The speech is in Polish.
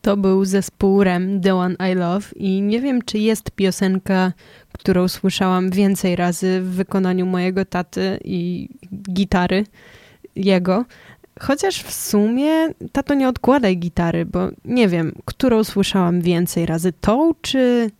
To był zespół REM, The One I Love i nie wiem, czy jest piosenka, którą słyszałam więcej razy w wykonaniu mojego taty i gitary jego. Chociaż w sumie, tato, nie odkładaj gitary, bo nie wiem, którą słyszałam więcej razy, tą czy